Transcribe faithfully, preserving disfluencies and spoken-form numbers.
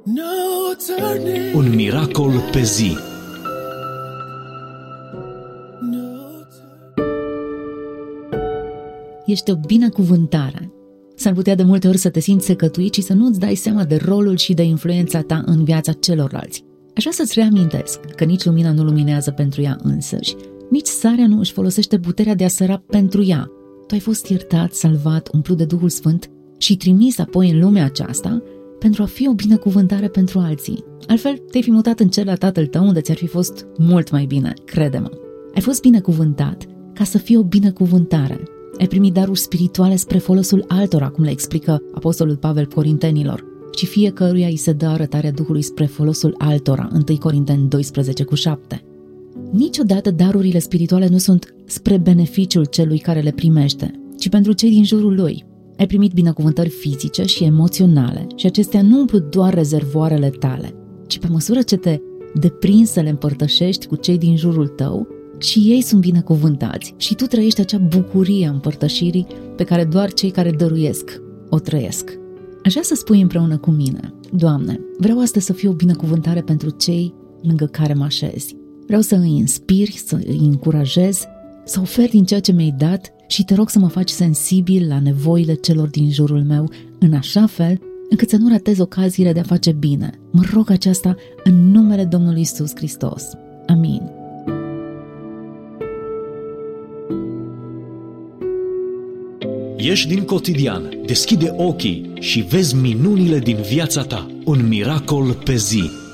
Un miracol pe zi. Ești o binecuvântare. S-ar putea de multe ori să te simți secătuit și să nu-ți dai seama de rolul și de influența ta în viața celorlalți. Aș vrea să-ți reamintesc că nici lumina nu luminează pentru ea însăși, nici sarea nu își folosește puterea de a săra pentru ea. Tu ai fost iertat, salvat, umplut de Duhul Sfânt și trimis apoi în lumea aceasta pentru a fi o binecuvântare pentru alții. Altfel, te-ai fi mutat în cer la tatăl tău unde ți-ar fi fost mult mai bine, crede-mă. Ai fost binecuvântat ca să fii o binecuvântare. Ai primit daruri spirituale spre folosul altora, cum le explică apostolul Pavel Corintenilor, și fiecăruia îi se dă arătarea Duhului spre folosul altora, întâi Corinteni doisprezece cu șapte. Niciodată darurile spirituale nu sunt spre beneficiul celui care le primește, ci pentru cei din jurul lui. Ai primit binecuvântări fizice și emoționale și acestea nu umplu doar rezervoarele tale, ci pe măsură ce te deprinzi să le împărtășești cu cei din jurul tău, și ei sunt binecuvântați și tu trăiești acea bucurie a împărtășirii pe care doar cei care dăruiesc o trăiesc. Aș vrea să spui împreună cu mine: Doamne, vreau astăzi să fiu o binecuvântare pentru cei lângă care mă așezi. Vreau să îi inspiri, să îi încurajez, să ofer din ceea ce mi-ai dat și te rog să mă faci sensibil la nevoile celor din jurul meu, în așa fel încât să nu ratez ocaziile de a face bine. Mă rog aceasta în numele Domnului Iisus Hristos. Amin. Ieși din cotidian, deschide ochii și vezi minunile din viața ta. Un miracol pe zi.